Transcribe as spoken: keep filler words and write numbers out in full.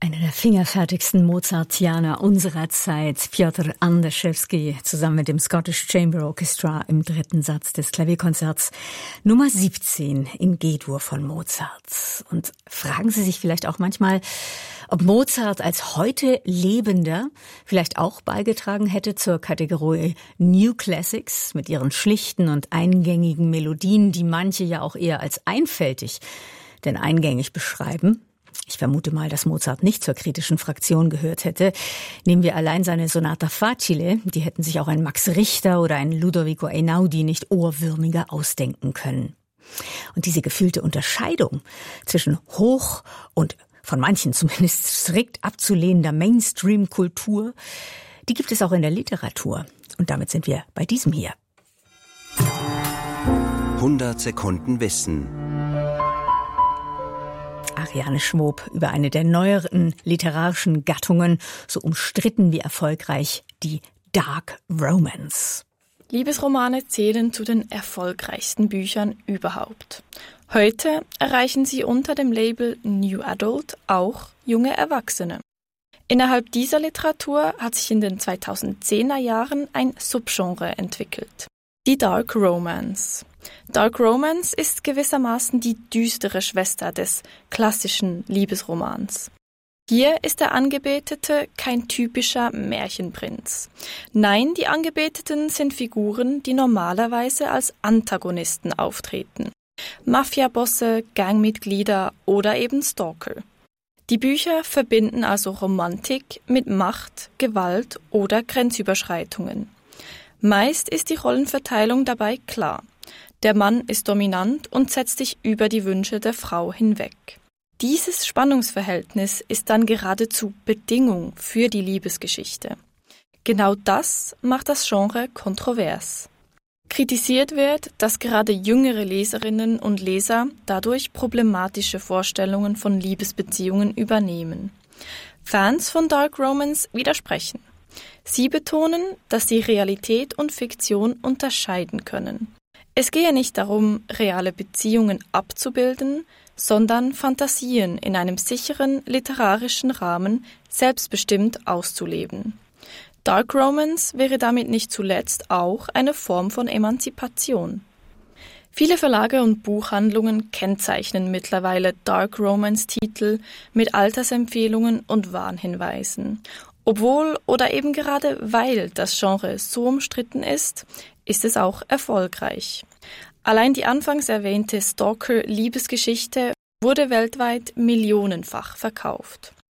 Einer der fingerfertigsten Mozartianer unserer Zeit, Piotr Andaszewski, zusammen mit dem Scottish Chamber Orchestra im dritten Satz des Klavierkonzerts Nummer siebzehn in G-Dur von Mozart. Und fragen Sie sich vielleicht auch manchmal, ob Mozart als heute Lebender vielleicht auch beigetragen hätte zur Kategorie New Classics mit ihren schlichten und eingängigen Melodien, die manche ja auch eher als einfältig denn eingängig beschreiben. Ich vermute mal, dass Mozart nicht zur kritischen Fraktion gehört hätte. Nehmen wir allein seine Sonata Facile, die hätten sich auch ein Max Richter oder ein Ludovico Einaudi nicht ohrwürmiger ausdenken können. Und diese gefühlte Unterscheidung zwischen hoch und von manchen zumindest strikt abzulehnender Mainstream-Kultur, die gibt es auch in der Literatur. Und damit sind wir bei diesem hier. hundert Sekunden Wissen. Ariane Schwob über eine der neueren literarischen Gattungen, so umstritten wie erfolgreich, die Dark Romance. Liebesromane zählen zu den erfolgreichsten Büchern überhaupt. Heute erreichen sie unter dem Label New Adult auch junge Erwachsene. Innerhalb dieser Literatur hat sich in den zweitausendzehner Jahren ein Subgenre entwickelt. Die Dark Romance. Dark Romance ist gewissermaßen die düstere Schwester des klassischen Liebesromans. Hier ist der Angebetete kein typischer Märchenprinz. Nein, die Angebeteten sind Figuren, die normalerweise als Antagonisten auftreten. Mafiabosse, Gangmitglieder oder eben Stalker. Die Bücher verbinden also Romantik mit Macht, Gewalt oder Grenzüberschreitungen. Meist ist die Rollenverteilung dabei klar. Der Mann ist dominant und setzt sich über die Wünsche der Frau hinweg. Dieses Spannungsverhältnis ist dann geradezu Bedingung für die Liebesgeschichte. Genau das macht das Genre kontrovers. Kritisiert wird, dass gerade jüngere Leserinnen und Leser dadurch problematische Vorstellungen von Liebesbeziehungen übernehmen. Fans von Dark Romance widersprechen. Sie betonen, dass sie Realität und Fiktion unterscheiden können. Es gehe nicht darum, reale Beziehungen abzubilden, sondern Fantasien in einem sicheren literarischen Rahmen selbstbestimmt auszuleben. Dark Romance wäre damit nicht zuletzt auch eine Form von Emanzipation. Viele Verlage und Buchhandlungen kennzeichnen mittlerweile Dark Romance-Titel mit Altersempfehlungen und Warnhinweisen. Obwohl oder eben gerade weil das Genre so umstritten ist, ist es auch erfolgreich. Allein die anfangs erwähnte Stalker-Liebesgeschichte wurde weltweit millionenfach verkauft.